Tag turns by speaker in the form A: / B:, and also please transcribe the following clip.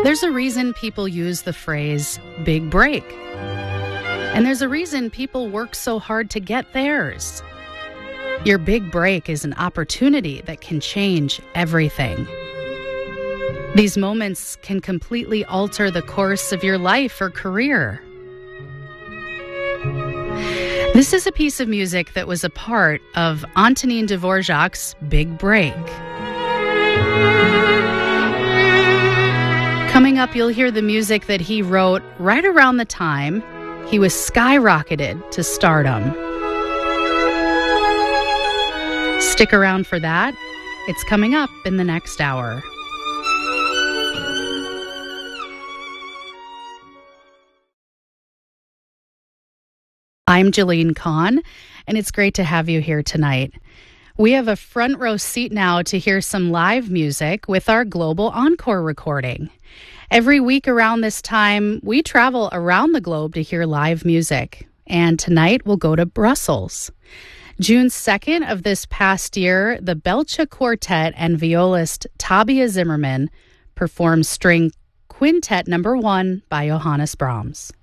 A: There's a reason people use the phrase big break. And there's a reason people work so hard to get theirs. Your big break is an opportunity that can change everything. These moments can completely alter the course of your life or career. This is a piece of music that was a part of Antonin Dvorak's Big Break. Coming up, you'll hear the music that he wrote right around the time he was skyrocketed to stardom. Stick around for that. It's coming up in the next hour. I'm Jillian Kahn, and it's great to have you here tonight. We have a front row seat now to hear some live music with our Global Encore recording. Every week around this time, we travel around the globe to hear live music. And tonight, we'll go to Brussels. June 2nd of this past year, the Belcher Quartet and violist Tabia Zimmerman performed String Quintet No. 1 by Johannes Brahms.